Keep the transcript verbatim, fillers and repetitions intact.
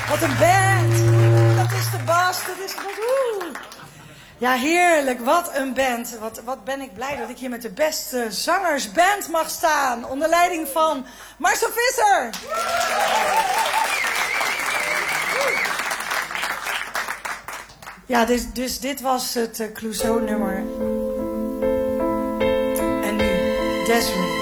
Wat een band. Dat is de bas. Dat is de... Ja, heerlijk. Wat een band. Wat, wat ben ik blij dat ik hier met de beste zangersband mag staan. Onder leiding van Marcel Visser. Ja, dus, dus dit was het uh, Clouseau-nummer. En nu Desiree.